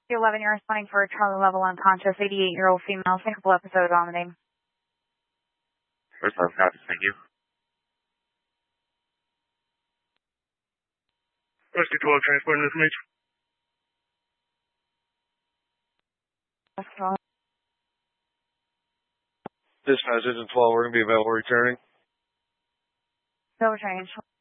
11, you're responding for a trauma level unconscious 88-year-old female, thinkable episode of vomiting. First off, copy, thank you. Rescue 12, transporting information. Dispatch, Engine 12, we're going to be available returning. No change.